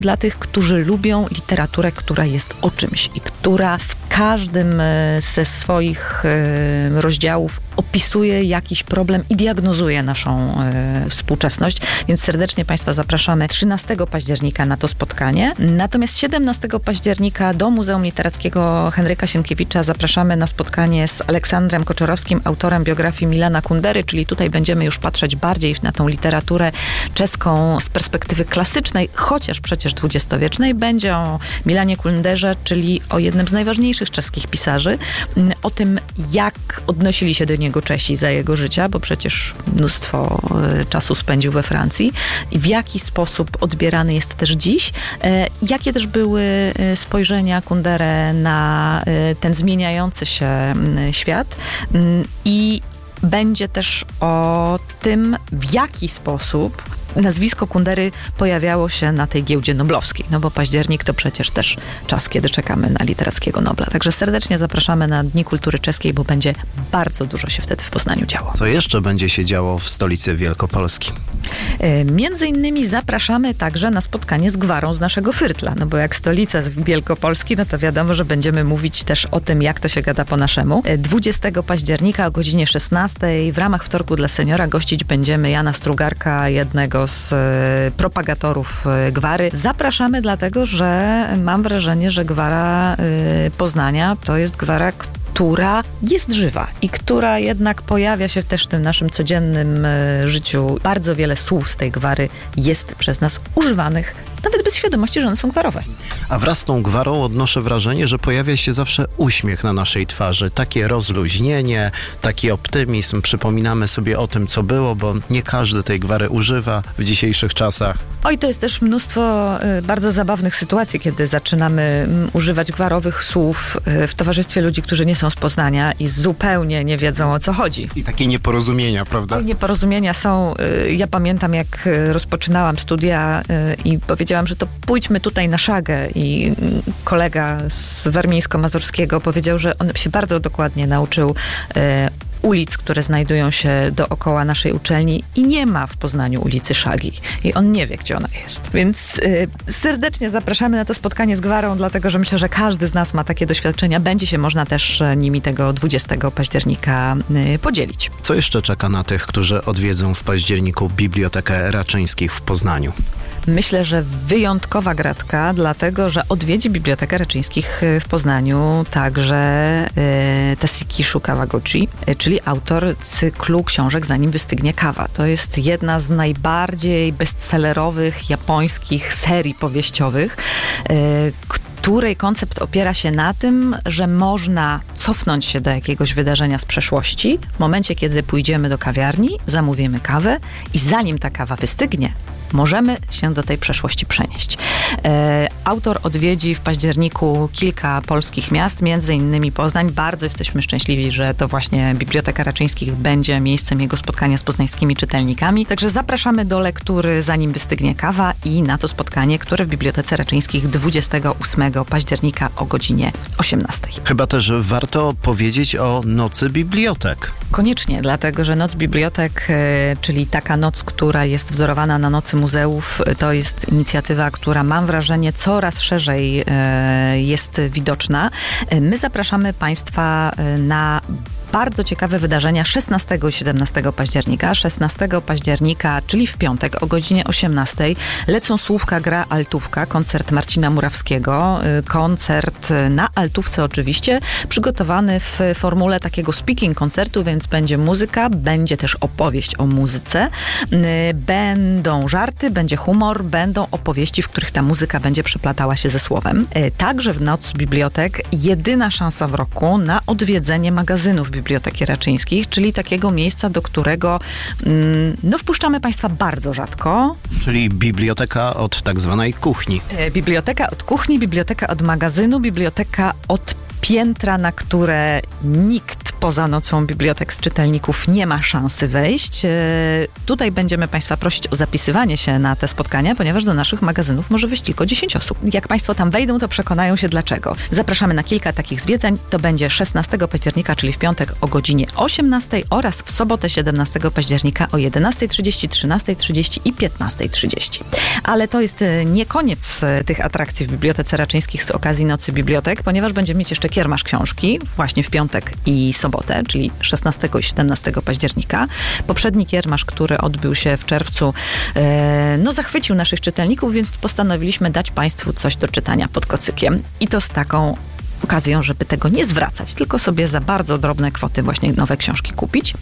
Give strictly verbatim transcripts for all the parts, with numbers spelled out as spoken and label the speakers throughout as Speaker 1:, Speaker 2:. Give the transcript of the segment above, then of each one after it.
Speaker 1: dla tych, którzy lubią literaturę, która jest o czymś i która w każdym ze swoich rozdziałów opisuje jakiś problem i diagnozuje naszą współczesność. Więc serdecznie Państwa zapraszamy trzynastego października na to spotkanie. Natomiast siedemnastego października do Muzeum Literackiego Henryka Sienkiewicza zapraszamy na spotkanie z Aleksandrem Koczorowskim, autorem biografii Milana Kundery, czyli tutaj będziemy już patrzeć bardziej na tą literaturę czeską z perspektywy klasycznej, chociaż przecież dwudziestowiecznej. Będzie o Milanie Kunderze, czyli o jednym z najważniejszych czeskich pisarzy, o tym, jak odnosili się do niego Czesi za jego życia, bo przecież mnóstwo czasu spędził we Francji i w jaki sposób odbierany jest też dziś, jakie też były spojrzenia Kundery na ten zmieniający się świat i będzie też o tym, w jaki sposób nazwisko Kundery pojawiało się na tej giełdzie noblowskiej, no bo październik to przecież też czas, kiedy czekamy na literackiego Nobla. Także serdecznie zapraszamy na Dni Kultury Czeskiej, bo będzie bardzo dużo się wtedy w Poznaniu działo.
Speaker 2: Co jeszcze będzie się działo w stolicy Wielkopolski?
Speaker 1: Między innymi zapraszamy także na spotkanie z gwarą z naszego Fyrtla, no bo jak stolica Wielkopolski, no to wiadomo, że będziemy mówić też o tym, jak to się gada po naszemu. dwudziestego października o godzinie szesnastej w ramach Wtorku dla Seniora gościć będziemy Jana Strugarka, jednego z propagatorów gwary. Zapraszamy dlatego, że mam wrażenie, że gwara Poznania to jest gwara, która jest żywa i która jednak pojawia się też w tym naszym codziennym życiu. Bardzo wiele słów z tej gwary jest przez nas używanych, nawet bez świadomości, że one są gwarowe.
Speaker 2: A wraz z tą gwarą odnoszę wrażenie, że pojawia się zawsze uśmiech na naszej twarzy. Takie rozluźnienie, taki optymizm. Przypominamy sobie o tym, co było, bo nie każdy tej gwary używa w dzisiejszych czasach.
Speaker 1: Oj, to jest też mnóstwo y, bardzo zabawnych sytuacji, kiedy zaczynamy m, używać gwarowych słów y, w towarzystwie ludzi, którzy nie są z Poznania i zupełnie nie wiedzą, o co chodzi.
Speaker 2: I takie nieporozumienia, prawda?
Speaker 1: Oj, nieporozumienia są. Y, ja pamiętam, jak y, rozpoczynałam studia y, i powiedziałam, że to pójdźmy tutaj na szagę i y, kolega z warmińsko-mazurskiego powiedział, że on się bardzo dokładnie nauczył y, ulic, które znajdują się dookoła naszej uczelni i nie ma w Poznaniu ulicy Szagi. I on nie wie, gdzie ona jest. Więc y, serdecznie zapraszamy na to spotkanie z gwarą, dlatego że myślę, że każdy z nas ma takie doświadczenia. Będzie się można też nimi tego dwudziestego października y, podzielić.
Speaker 2: Co jeszcze czeka na tych, którzy odwiedzą w październiku Bibliotekę Raczyńskich w Poznaniu?
Speaker 1: Myślę, że wyjątkowa gratka, dlatego że odwiedzi Bibliotekę Raczyńskich w Poznaniu także e, Tasuki Kawaguchi, e, czyli autor cyklu książek Zanim wystygnie kawa. To jest jedna z najbardziej bestsellerowych japońskich serii powieściowych, e, której koncept opiera się na tym, że można cofnąć się do jakiegoś wydarzenia z przeszłości, w momencie, kiedy pójdziemy do kawiarni, zamówimy kawę i zanim ta kawa wystygnie, możemy się do tej przeszłości przenieść. E, autor odwiedzi w październiku kilka polskich miast, między innymi Poznań. Bardzo jesteśmy szczęśliwi, że to właśnie Biblioteka Raczyńskich będzie miejscem jego spotkania z poznańskimi czytelnikami. Także zapraszamy do lektury Zanim wystygnie kawa i na to spotkanie, które w Bibliotece Raczyńskich dwudziestego ósmego października o godzinie osiemnastej.
Speaker 2: Chyba też warto powiedzieć o Nocy Bibliotek.
Speaker 1: Koniecznie, dlatego że Noc Bibliotek, czyli taka noc, która jest wzorowana na Nocy Muzeów, to jest inicjatywa, która mam wrażenie coraz szerzej jest widoczna. My zapraszamy Państwa na bardzo ciekawe wydarzenia szesnastego i siedemnastego października. szesnastego października, czyli w piątek o godzinie osiemnastej lecą Słówka gra altówka, koncert Marcina Murawskiego. Koncert na altówce oczywiście, przygotowany w formule takiego speaking koncertu, więc będzie muzyka, będzie też opowieść o muzyce, będą żarty, będzie humor, będą opowieści, w których ta muzyka będzie przeplatała się ze słowem. Także w Noc Bibliotek jedyna szansa w roku na odwiedzenie magazynów Biblioteki Raczyńskich, czyli takiego miejsca, do którego mm, no, wpuszczamy Państwa bardzo rzadko.
Speaker 2: Czyli biblioteka od tak zwanej kuchni.
Speaker 1: E, biblioteka od kuchni, biblioteka od magazynu, biblioteka od piętra, na które nikt poza nocą bibliotek z czytelników nie ma szansy wejść. Tutaj będziemy Państwa prosić o zapisywanie się na te spotkania, ponieważ do naszych magazynów może wejść tylko dziesięć osób. Jak Państwo tam wejdą, to przekonają się dlaczego. Zapraszamy na kilka takich zwiedzań. To będzie szesnastego października, czyli w piątek o godzinie osiemnastej oraz w sobotę siedemnastego października o jedenastej trzydzieści, trzynastej trzydzieści i piętnastej trzydzieści. Ale to jest nie koniec tych atrakcji w Bibliotece Raczyńskich z okazji Nocy Bibliotek, ponieważ będziemy mieć jeszcze kiermasz książki właśnie w piątek i sobotę, czyli szesnastego i siedemnastego października. Poprzedni kiermasz, który odbył się w czerwcu, e, no zachwycił naszych czytelników, więc postanowiliśmy dać Państwu coś do czytania pod kocykiem. I to z taką okazją, żeby tego nie zwracać, tylko sobie za bardzo drobne kwoty właśnie nowe książki kupić.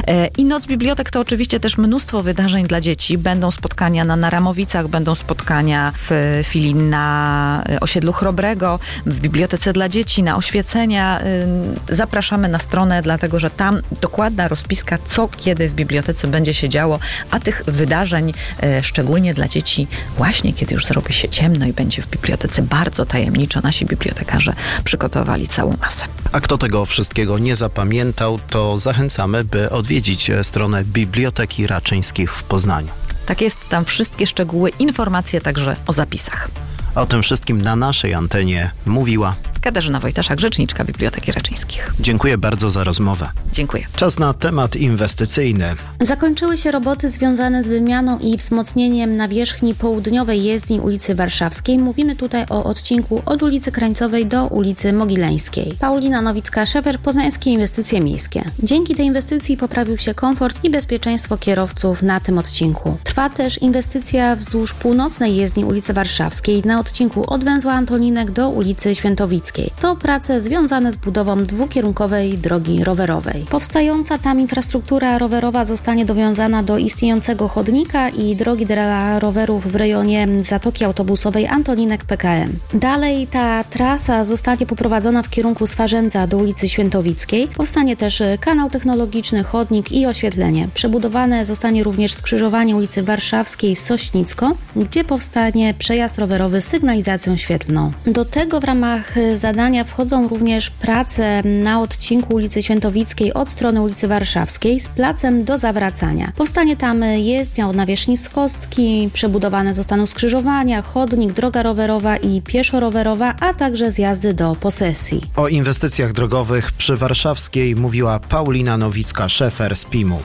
Speaker 1: I Noc Bibliotek to oczywiście też mnóstwo wydarzeń dla dzieci. Będą spotkania na Naramowicach, będą spotkania w filii na osiedlu Chrobrego, w Bibliotece dla Dzieci, na oświecenia. Zapraszamy na stronę, dlatego że tam dokładna rozpiska, co kiedy w bibliotece będzie się działo, a tych wydarzeń, szczególnie dla dzieci, właśnie kiedy już zrobi się ciemno i będzie w bibliotece bardzo tajemniczo, nasi bibliotekarze przygotowali całą masę.
Speaker 2: A kto tego wszystkiego nie zapamiętał, to zachęcamy, by odwiedzić stronę Biblioteki Raczyńskich w Poznaniu.
Speaker 1: Tak jest, tam wszystkie szczegóły, informacje także o zapisach.
Speaker 2: A o tym wszystkim na naszej antenie mówiła
Speaker 1: Katarzyna Wojtaszak, rzeczniczka Biblioteki Raczyńskich.
Speaker 2: Dziękuję bardzo za rozmowę.
Speaker 1: Dziękuję.
Speaker 2: Czas na temat inwestycyjny.
Speaker 3: Zakończyły się roboty związane z wymianą i wzmocnieniem nawierzchni południowej jezdni ulicy Warszawskiej. Mówimy tutaj o odcinku od ulicy Krańcowej do ulicy Mogileńskiej. Paulina Nowicka-Szefer, Poznańskie Inwestycje Miejskie. Dzięki tej inwestycji poprawił się komfort i bezpieczeństwo kierowców na tym odcinku. Trwa też inwestycja wzdłuż północnej jezdni ulicy Warszawskiej na odcinku od węzła Antoninek do ulicy Świętowickiej. To prace związane z budową dwukierunkowej drogi rowerowej. Powstająca tam infrastruktura rowerowa zostanie dowiązana do istniejącego chodnika i drogi dla rowerów w rejonie Zatoki Autobusowej Antoninek P K M. Dalej ta trasa zostanie poprowadzona w kierunku Swarzędza do ulicy Świętowickiej. Powstanie też kanał technologiczny, chodnik i oświetlenie. Przebudowane zostanie również skrzyżowanie ulicy Warszawskiej z Sośnicką, gdzie powstanie przejazd rowerowy z sygnalizacją świetlną. Do tego w ramach zadania wchodzą również prace na odcinku ulicy Świętowickiej od strony ulicy Warszawskiej z placem do zawracania. Powstanie tam jezdnia o nawierzchni z kostki, przebudowane zostaną skrzyżowania, chodnik, droga rowerowa i pieszo-rowerowa, a także zjazdy do posesji.
Speaker 2: O inwestycjach drogowych przy Warszawskiej mówiła Paulina Nowicka-Szefer z P I M-u.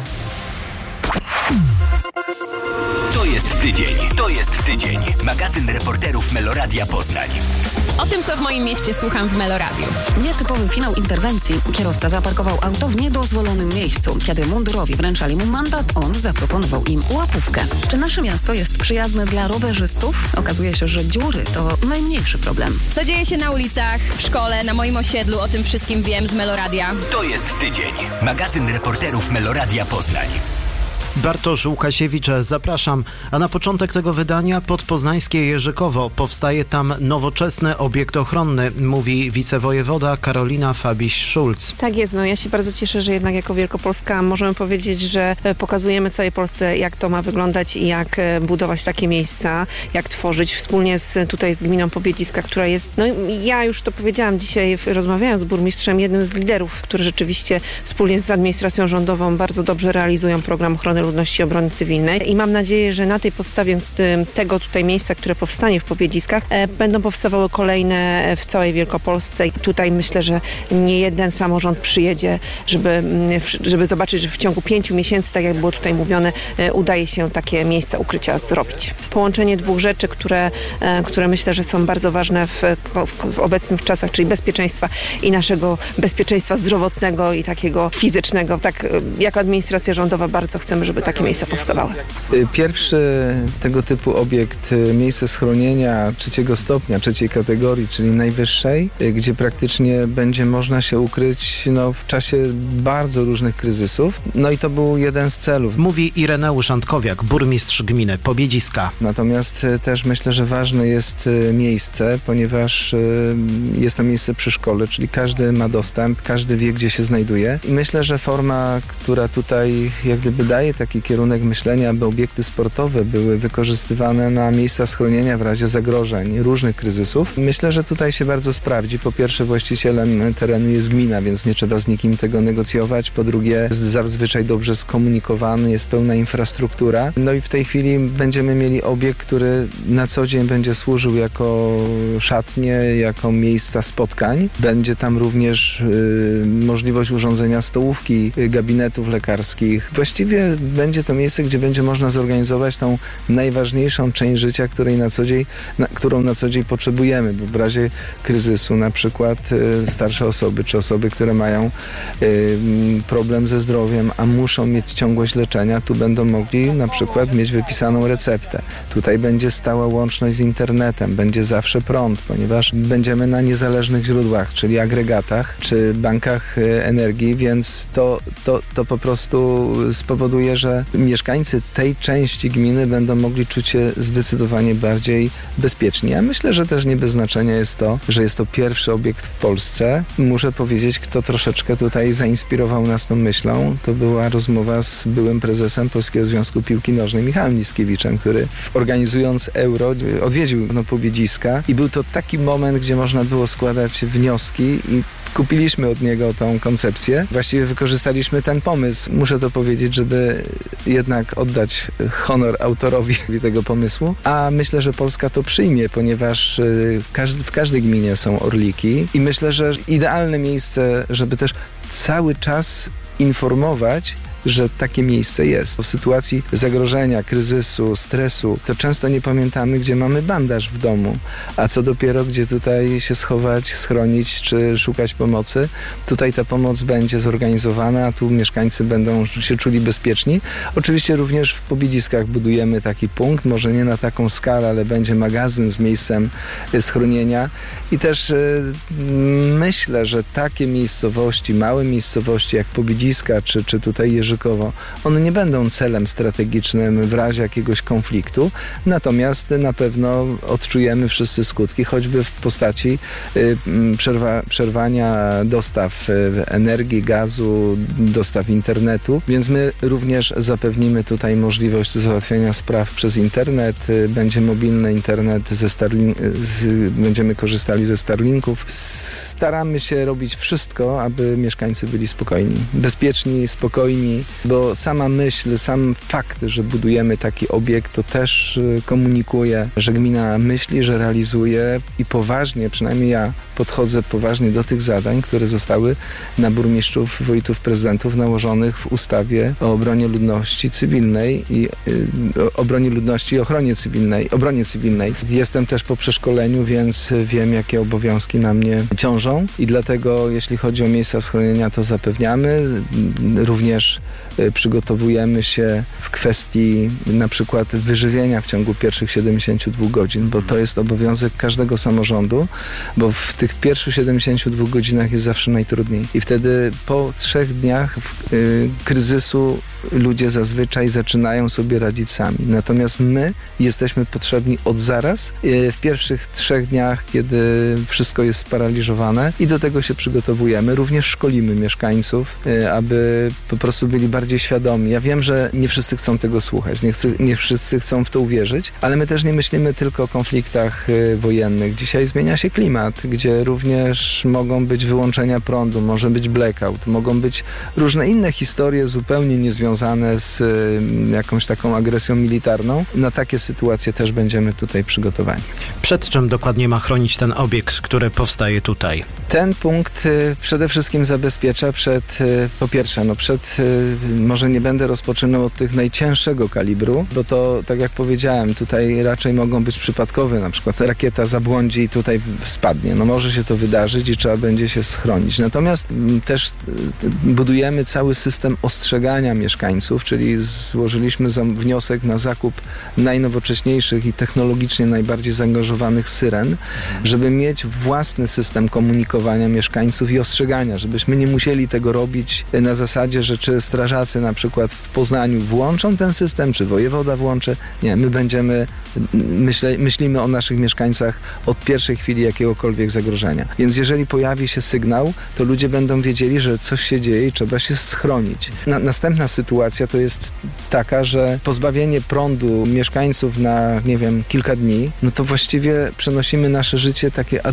Speaker 4: To jest tydzień, to jest tydzień. Magazyn reporterów Meloradia Poznań.
Speaker 5: O tym, co w moim mieście słucham w Meloradiu.
Speaker 6: Nietypowy finał interwencji. Kierowca zaparkował auto w niedozwolonym miejscu. Kiedy mundurowi wręczali mu mandat, on zaproponował im łapówkę. Czy nasze miasto jest przyjazne dla rowerzystów? Okazuje się, że dziury to najmniejszy problem.
Speaker 5: Co dzieje się na ulicach, w szkole, na moim osiedlu, o tym wszystkim wiem z Meloradia.
Speaker 4: To jest tydzień. Magazyn reporterów Meloradia Poznań.
Speaker 2: Bartosz Łukasiewicz, zapraszam. A na początek tego wydania podpoznańskie Jerzykowo. Powstaje tam nowoczesny obiekt ochronny, mówi wicewojewoda Karolina Fabiś-Szulc.
Speaker 7: Tak jest, no ja się bardzo cieszę, że jednak jako Wielkopolska możemy powiedzieć, że pokazujemy całej Polsce, jak to ma wyglądać i jak budować takie miejsca, jak tworzyć wspólnie z, tutaj z gminą Pobiedziska, która jest, no ja już to powiedziałam dzisiaj, rozmawiając z burmistrzem, jednym z liderów, który rzeczywiście wspólnie z administracją rządową bardzo dobrze realizują program ochrony ludności i obrony cywilnej i mam nadzieję, że na tej podstawie tego tutaj miejsca, które powstanie w Pobiedziskach, będą powstawały kolejne w całej Wielkopolsce i tutaj myślę, że nie jeden samorząd przyjedzie, żeby, żeby zobaczyć, że w ciągu pięciu miesięcy, tak jak było tutaj mówione, udaje się takie miejsca ukrycia zrobić. Połączenie dwóch rzeczy, które, które myślę, że są bardzo ważne w, w, w obecnych czasach, czyli bezpieczeństwa i naszego bezpieczeństwa zdrowotnego i takiego fizycznego. Tak jako administracja rządowa bardzo chcemy, żeby takie miejsca powstawały.
Speaker 8: Pierwszy tego typu obiekt, miejsce schronienia trzeciego stopnia, trzeciej kategorii, czyli najwyższej, gdzie praktycznie będzie można się ukryć no, w czasie bardzo różnych kryzysów. No i to był jeden z celów.
Speaker 2: Mówi Ireneusz Antkowiak, burmistrz gminy Pobiedziska.
Speaker 8: Natomiast też myślę, że ważne jest miejsce, ponieważ jest to miejsce przy szkole, czyli każdy ma dostęp, każdy wie, gdzie się znajduje. I myślę, że forma, która tutaj jak gdyby daje te taki kierunek myślenia, aby obiekty sportowe były wykorzystywane na miejsca schronienia w razie zagrożeń, różnych kryzysów. Myślę, że tutaj się bardzo sprawdzi. Po pierwsze, właścicielem terenu jest gmina, więc nie trzeba z nikim tego negocjować. Po drugie, jest zazwyczaj dobrze skomunikowany, jest pełna infrastruktura. No i w tej chwili będziemy mieli obiekt, który na co dzień będzie służył jako szatnie, jako miejsca spotkań. Będzie tam również y, możliwość urządzenia stołówki, y, gabinetów lekarskich. Właściwie będzie to miejsce, gdzie będzie można zorganizować tą najważniejszą część życia, której na co dzień, na, którą na co dzień potrzebujemy, bo w razie kryzysu na przykład y, starsze osoby, czy osoby, które mają y, problem ze zdrowiem, a muszą mieć ciągłość leczenia, tu będą mogli na przykład mieć wypisaną receptę. Tutaj będzie stała łączność z internetem, będzie zawsze prąd, ponieważ będziemy na niezależnych źródłach, czyli agregatach, czy bankach energii, więc to, to, to po prostu spowoduje, że mieszkańcy tej części gminy będą mogli czuć się zdecydowanie bardziej bezpieczni. Ja myślę, że też nie bez znaczenia jest to, że jest to pierwszy obiekt w Polsce. Muszę powiedzieć, kto troszeczkę tutaj zainspirował nas tą myślą. To była rozmowa z byłym prezesem Polskiego Związku Piłki Nożnej, Michałem Liskiewiczem, który organizując Euro odwiedził no, Pobiedziska i był to taki moment, gdzie można było składać wnioski i kupiliśmy od niego tą koncepcję. Właściwie wykorzystaliśmy ten pomysł. Muszę to powiedzieć, żeby jednak oddać honor autorowi tego pomysłu. A myślę, że Polska to przyjmie, ponieważ w każdej gminie są orliki i myślę, że idealne miejsce, żeby też cały czas informować, że takie miejsce jest. W sytuacji zagrożenia, kryzysu, stresu, to często nie pamiętamy, gdzie mamy bandaż w domu, a co dopiero, gdzie tutaj się schować, schronić, czy szukać pomocy. Tutaj ta pomoc będzie zorganizowana, a tu mieszkańcy będą się czuli bezpieczni. Oczywiście również w Pobiedziskach budujemy taki punkt, może nie na taką skalę, ale będzie magazyn z miejscem schronienia i też y, myślę, że takie miejscowości, małe miejscowości jak Pobiedziska, czy, czy tutaj Jerzy one nie będą celem strategicznym w razie jakiegoś konfliktu, natomiast na pewno odczujemy wszyscy skutki, choćby w postaci y, przerwa, przerwania dostaw y, energii, gazu, dostaw internetu, więc my również zapewnimy tutaj możliwość załatwiania spraw przez internet, y, będzie mobilny internet, ze Starlink, z, będziemy korzystali ze Starlinków. Staramy się robić wszystko, aby mieszkańcy byli spokojni, bezpieczni, spokojni, bo sama myśl, sam fakt, że budujemy taki obiekt, to też komunikuje, że gmina myśli, że realizuje i poważnie, przynajmniej ja podchodzę poważnie do tych zadań, które zostały na burmistrzów, wójtów, prezydentów nałożonych w ustawie o obronie ludności cywilnej i y, obronie ludności i ochronie cywilnej, obronie cywilnej. Jestem też po przeszkoleniu, więc wiem, jakie obowiązki na mnie ciążą i dlatego, jeśli chodzi o miejsca schronienia, to zapewniamy. Również przygotowujemy się w kwestii na przykład wyżywienia w ciągu pierwszych siedemdziesięciu dwóch godzin, bo to jest obowiązek każdego samorządu, bo w tych pierwszych siedemdziesięciu dwóch godzinach jest zawsze najtrudniej. I wtedy po trzech dniach y, kryzysu ludzie zazwyczaj zaczynają sobie radzić sami. Natomiast my jesteśmy potrzebni od zaraz, w pierwszych trzech dniach, kiedy wszystko jest sparaliżowane i do tego się przygotowujemy. Również szkolimy mieszkańców, aby po prostu byli bardziej świadomi. Ja wiem, że nie wszyscy chcą tego słuchać, nie, chcę, nie wszyscy chcą w to uwierzyć, ale my też nie myślimy tylko o konfliktach wojennych. Dzisiaj zmienia się klimat, gdzie również mogą być wyłączenia prądu, może być blackout, mogą być różne inne historie zupełnie niezwiązane związane z y, jakąś taką agresją militarną. Na takie sytuacje też będziemy tutaj przygotowani.
Speaker 2: Przed czym dokładnie ma chronić ten obiekt, który powstaje tutaj?
Speaker 8: Ten punkt y, przede wszystkim zabezpiecza przed, y, po pierwsze, no przed, y, może nie będę rozpoczynał od tych najcięższego kalibru, bo to, tak jak powiedziałem, tutaj raczej mogą być przypadkowe, na przykład rakieta zabłądzi i tutaj spadnie. No może się to wydarzyć i trzeba będzie się schronić. Natomiast y, też y, budujemy cały system ostrzegania mieszkańców, czyli złożyliśmy wniosek na zakup najnowocześniejszych i technologicznie najbardziej zaangażowanych zaangażowanych syren, żeby mieć własny system komunikowania mieszkańców i ostrzegania, żebyśmy nie musieli tego robić na zasadzie, że czy strażacy na przykład w Poznaniu włączą ten system, czy wojewoda włączy. Nie, my będziemy, myśle, myślimy o naszych mieszkańcach od pierwszej chwili jakiegokolwiek zagrożenia. Więc jeżeli pojawi się sygnał, to ludzie będą wiedzieli, że coś się dzieje i trzeba się schronić. Na, następna sytuacja to jest taka, że pozbawienie prądu mieszkańców na, nie wiem, kilka dni, no to właściwie przenosimy nasze życie takie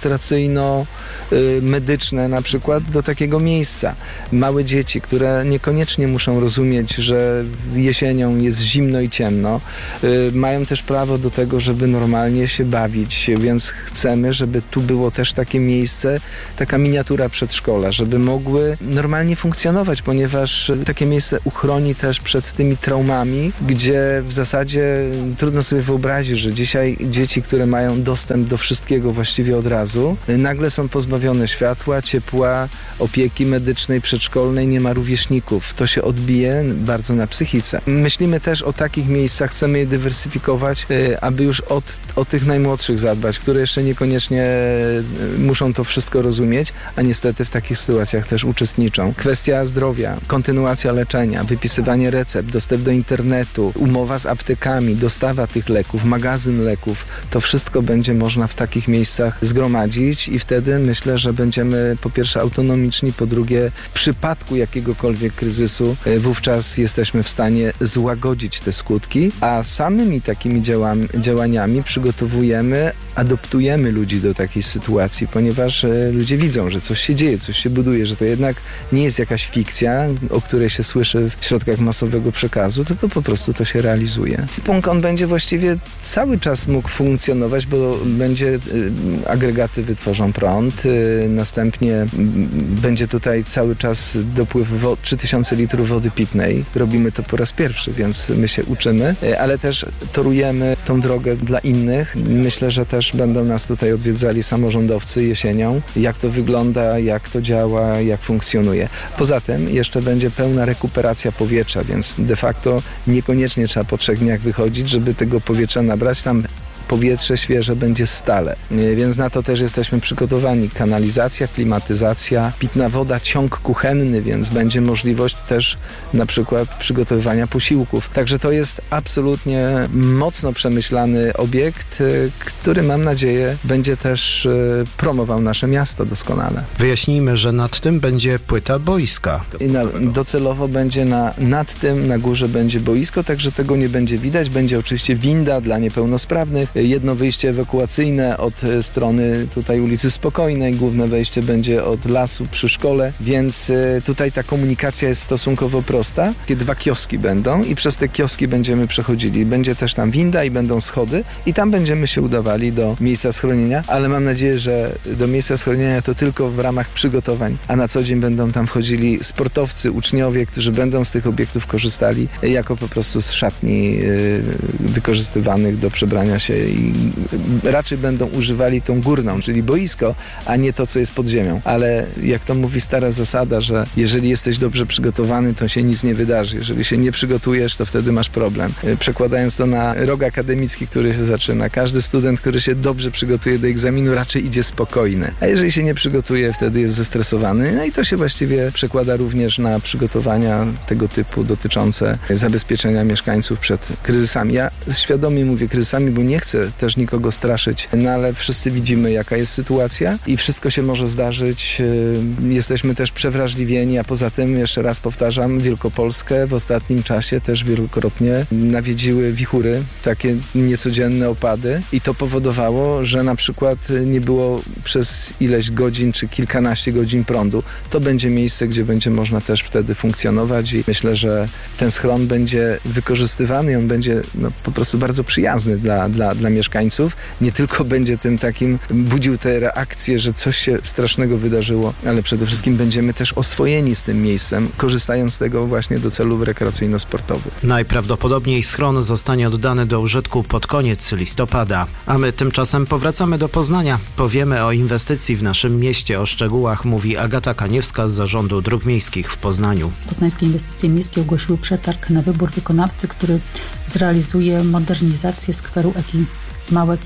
Speaker 8: administracyjno-medyczne na przykład do takiego miejsca. Małe dzieci, które niekoniecznie muszą rozumieć, że jesienią jest zimno i ciemno, y, mają też prawo do tego, żeby normalnie się bawić, więc chcemy, żeby tu było też takie miejsce, taka miniatura przedszkola, żeby mogły normalnie funkcjonować, ponieważ takie miejsce uchroni też przed tymi traumami, gdzie w zasadzie trudno sobie wyobrazić, że dzisiaj dzieci, które mają dostęp do wszystkiego właściwie od razu, nagle są pozbawione światła, ciepła, opieki medycznej, przedszkolnej, nie ma rówieśników. To się odbije bardzo na psychice. Myślimy też o takich miejscach, chcemy je dywersyfikować, aby już od, o tych najmłodszych zadbać, które jeszcze niekoniecznie muszą to wszystko rozumieć, a niestety w takich sytuacjach też uczestniczą. Kwestia zdrowia, kontynuacja leczenia, wypisywanie recept, dostęp do internetu, umowa z aptekami, dostawa tych leków, magazyn leków, to wszystko będzie można w takich miejscach zgromadzić i wtedy myślę, że będziemy po pierwsze autonomiczni, po drugie w przypadku jakiegokolwiek kryzysu wówczas jesteśmy w stanie złagodzić te skutki, a samymi takimi działami, działaniami przygotowujemy, adoptujemy ludzi do takiej sytuacji, ponieważ ludzie widzą, że coś się dzieje, coś się buduje, że to jednak nie jest jakaś fikcja, o której się słyszy w środkach masowego przekazu, tylko po prostu to się realizuje. Punkt on będzie właściwie cały czas mógł funkcjonować, bo będzie agregaty wytworzą prąd, następnie będzie tutaj cały czas dopływ wo- trzy tysiące litrów wody pitnej. Robimy to po raz pierwszy, więc my się uczymy, ale też torujemy tą drogę dla innych. Myślę, że też będą nas tutaj odwiedzali samorządowcy jesienią, jak to wygląda, jak to działa, jak funkcjonuje. Poza tym jeszcze będzie pełna rekuperacja powietrza, więc de facto niekoniecznie trzeba po trzech dniach wychodzić, żeby tego powietrza nabrać. Tam powietrze świeże będzie stale, więc na to też jesteśmy przygotowani. Kanalizacja, klimatyzacja, pitna woda, ciąg kuchenny, więc będzie możliwość też na przykład przygotowywania posiłków. Także to jest absolutnie mocno przemyślany obiekt, który mam nadzieję będzie też promował nasze miasto doskonale.
Speaker 2: Wyjaśnijmy, że nad tym będzie płyta boiska.
Speaker 8: I na, docelowo będzie na, nad tym, na górze będzie boisko, także tego nie będzie widać. Będzie oczywiście winda dla niepełnosprawnych, jedno wyjście ewakuacyjne od strony tutaj ulicy Spokojnej, główne wejście będzie od lasu przy szkole, więc tutaj ta komunikacja jest stosunkowo prosta. Takie dwa kioski będą i przez te kioski będziemy przechodzili. Będzie też tam winda i będą schody i tam będziemy się udawali do miejsca schronienia, ale mam nadzieję, że do miejsca schronienia to tylko w ramach przygotowań, a na co dzień będą tam wchodzili sportowcy, uczniowie, którzy będą z tych obiektów korzystali jako po prostu z szatni wykorzystywanych do przebrania się i raczej będą używali tą górną, czyli boisko, a nie to, co jest pod ziemią. Ale jak to mówi stara zasada, że jeżeli jesteś dobrze przygotowany, to się nic nie wydarzy. Jeżeli się nie przygotujesz, to wtedy masz problem. Przekładając to na rok akademicki, który się zaczyna, każdy student, który się dobrze przygotuje do egzaminu, raczej idzie spokojny. A jeżeli się nie przygotuje, wtedy jest zestresowany. No i to się właściwie przekłada również na przygotowania tego typu dotyczące zabezpieczenia mieszkańców przed kryzysami. Ja świadomie mówię kryzysami, bo nie chcę też nikogo straszyć, no ale wszyscy widzimy, jaka jest sytuacja i wszystko się może zdarzyć. Jesteśmy też przewrażliwieni, a poza tym, jeszcze raz powtarzam, Wielkopolskę w ostatnim czasie też wielokrotnie nawiedziły wichury, takie niecodzienne opady i to powodowało, że na przykład nie było przez ileś godzin czy kilkanaście godzin prądu. To będzie miejsce, gdzie będzie można też wtedy funkcjonować i myślę, że ten schron będzie wykorzystywany i on będzie no, po prostu bardzo przyjazny dla, dla, dla mieszkańców. Nie tylko będzie tym takim, budził te reakcje, że coś się strasznego wydarzyło, ale przede wszystkim będziemy też oswojeni z tym miejscem, korzystając z tego właśnie do celów rekreacyjno-sportowych.
Speaker 2: Najprawdopodobniej schron zostanie oddany do użytku pod koniec listopada, a my tymczasem powracamy do Poznania. Powiemy o inwestycji w naszym mieście. O szczegółach mówi Agata Kaniewska z Zarządu Dróg Miejskich w Poznaniu.
Speaker 9: Poznańskie Inwestycje Miejskie ogłosiły przetarg na wybór wykonawcy, który zrealizuje modernizację skweru Eki z Małek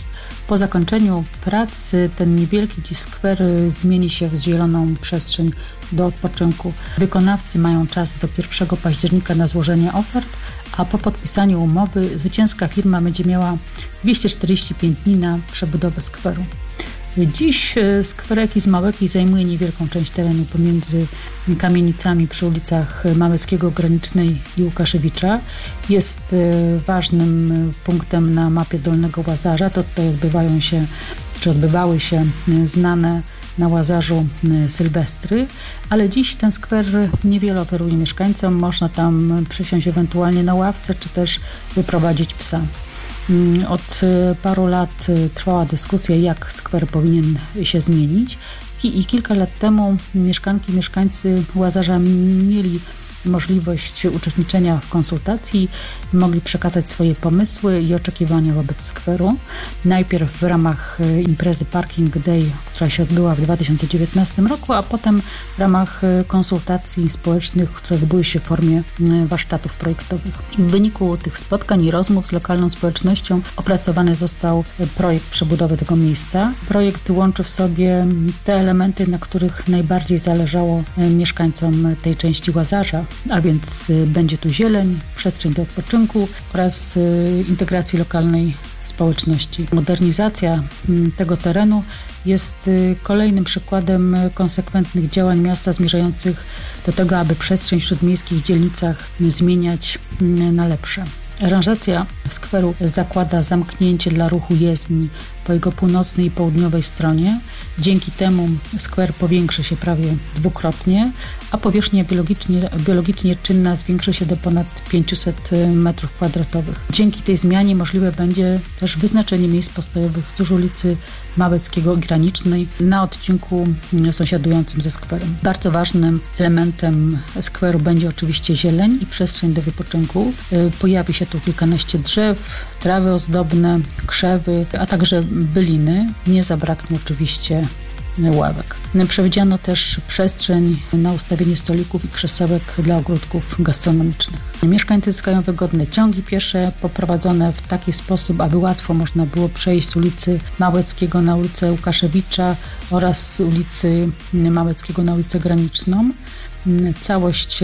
Speaker 9: Po zakończeniu prac ten niewielki dziś skwer zmieni się w zieloną przestrzeń do odpoczynku. Wykonawcy mają czas do pierwszego października na złożenie ofert, a po podpisaniu umowy zwycięska firma będzie miała dwieście czterdzieści pięć dni na przebudowę skweru. Dziś skwer Ekis Małecki zajmuje niewielką część terenu pomiędzy kamienicami przy ulicach Małeckiego, Granicznej i Łukaszewicza. Jest ważnym punktem na mapie Dolnego Łazarza. To tutaj odbywają się, czy odbywały się znane na Łazarzu sylwestry, ale dziś ten skwer niewiele oferuje mieszkańcom. Można tam przysiąść ewentualnie na ławce, czy też wyprowadzić psa. Od paru lat trwała dyskusja, jak skwer powinien się zmienić i kilka lat temu mieszkanki i mieszkańcy Łazarza mieli możliwość uczestniczenia w konsultacji, mogli przekazać swoje pomysły i oczekiwania wobec skweru. Najpierw w ramach imprezy Parking Day, która się odbyła w dwa tysiące dziewiętnastym roku, a potem w ramach konsultacji społecznych, które odbyły się w formie warsztatów projektowych. W wyniku tych spotkań i rozmów z lokalną społecznością opracowany został projekt przebudowy tego miejsca. Projekt łączy w sobie te elementy, na których najbardziej zależało mieszkańcom tej części Łazarza, a więc będzie tu zieleń, przestrzeń do odpoczynku oraz integracji lokalnej społeczności. Modernizacja tego terenu jest kolejnym przykładem konsekwentnych działań miasta zmierzających do tego, aby przestrzeń w śródmiejskich dzielnicach zmieniać na lepsze. Aranżacja skweru zakłada zamknięcie dla ruchu jezdni po jego północnej i południowej stronie. Dzięki temu skwer powiększy się prawie dwukrotnie, a powierzchnia biologicznie, biologicznie czynna zwiększy się do ponad pięćset metrów kwadratowych. Dzięki tej zmianie możliwe będzie też wyznaczenie miejsc postojowych wzdłuż ulicy Małeckiego i Granicznej na odcinku sąsiadującym ze skwerem. Bardzo ważnym elementem skweru będzie oczywiście zieleń i przestrzeń do wypoczynku. Pojawi się tu kilkanaście drzew, trawy ozdobne, krzewy, a także byliny. Nie zabraknie oczywiście ławek. Przewidziano też przestrzeń na ustawienie stolików i krzesełek dla ogródków gastronomicznych. Mieszkańcy zyskają wygodne ciągi piesze poprowadzone w taki sposób, aby łatwo można było przejść z ulicy Małeckiego na ulicę Łukaszewicza oraz z ulicy Małeckiego na ulicę Graniczną. Całość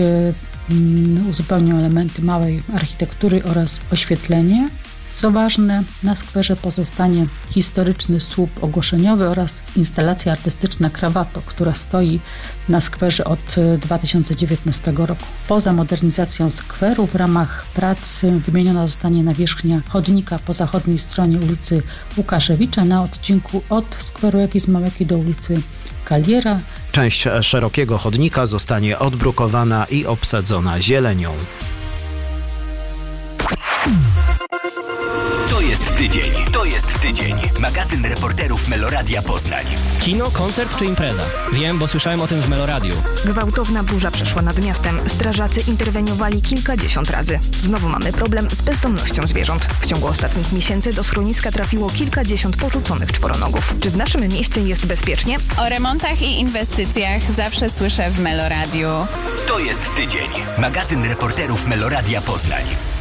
Speaker 9: uzupełnią elementy małej architektury oraz oświetlenie. Co ważne, na skwerze pozostanie historyczny słup ogłoszeniowy oraz instalacja artystyczna Krawato, która stoi na skwerze od dwa tysiące dziewiętnastego roku. Poza modernizacją skweru w ramach prac wymieniona zostanie nawierzchnia chodnika po zachodniej stronie ulicy Łukaszewicza na odcinku od skweru Ekis Małecki do ulicy Kaliera.
Speaker 2: Część szerokiego chodnika zostanie odbrukowana i obsadzona zielenią.
Speaker 4: To jest tydzień. To jest tydzień. Magazyn reporterów Meloradia Poznań.
Speaker 10: Kino, koncert czy impreza? Wiem, bo słyszałem o tym w Meloradiu.
Speaker 11: Gwałtowna burza przeszła nad miastem. Strażacy interweniowali kilkadziesiąt razy. Znowu mamy problem z bezdomnością zwierząt. W ciągu ostatnich miesięcy do schroniska trafiło kilkadziesiąt porzuconych czworonogów. Czy w naszym mieście jest bezpiecznie?
Speaker 12: O remontach i inwestycjach zawsze słyszę w Meloradiu.
Speaker 4: To jest tydzień. Magazyn reporterów Meloradia Poznań.